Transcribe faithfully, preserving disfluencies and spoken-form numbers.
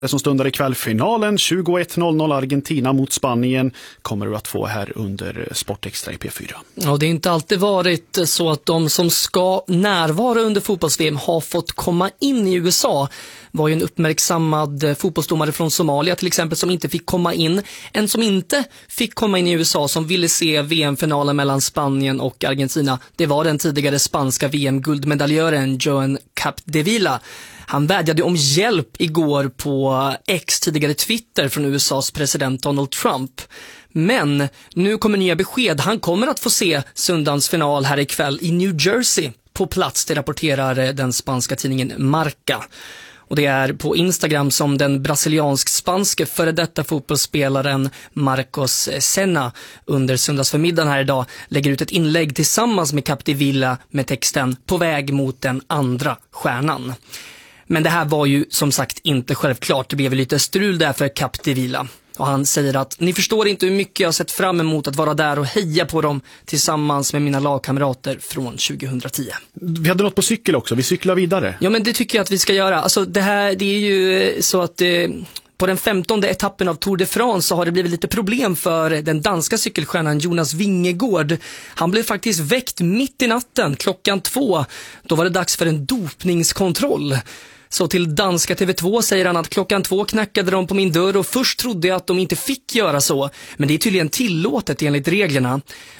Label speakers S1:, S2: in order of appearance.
S1: Det som stundar ikväll, finalen tjugoett noll noll Argentina mot Spanien, kommer du att få här under Sportextra i P fyra.
S2: Ja, det är inte alltid varit så att de som ska närvara under fotbolls-V M har fått komma in i U S A. Var ju en uppmärksammad fotbollsdomare från Somalia till exempel som inte fick komma in. En som inte fick komma in i U S A som ville se V M-finalen mellan Spanien och Argentina, det var den tidigare spanska V M-guldmedaljören Joan Capdevila. Han vädjade om hjälp igår på X, tidigare Twitter, från U S A:s president Donald Trump. Men nu kommer nya besked. Han kommer att få se söndagens final här ikväll i New Jersey på plats, det rapporterar den spanska tidningen Marca. Och det är på Instagram som den brasiliansk-spanske före detta fotbollsspelaren Marcos Senna under söndagsförmiddagen här idag lägger ut ett inlägg tillsammans med Capdevila med texten "På väg mot den andra stjärnan". Men det här var ju som sagt inte självklart. Det blev lite strul där för Capdevila. Och han säger att ni förstår inte hur mycket jag har sett fram emot att vara där och heja på dem tillsammans med mina lagkamrater från tjugohundratio.
S1: Vi hade något på cykel också, vi cyklar vidare.
S2: Ja, men det tycker jag att vi ska göra. Alltså det här, det är ju så att... Eh, På den femtonde etappen av Tour de France så har det blivit lite problem för den danska cykelstjärnan Jonas Vingegaard. Han blev faktiskt väckt mitt i natten, klockan två. Då var det dags för en dopningskontroll. Så till danska T V två säger han att klockan två knackade de på min dörr och först trodde jag att de inte fick göra så. Men det är tydligen tillåtet enligt reglerna.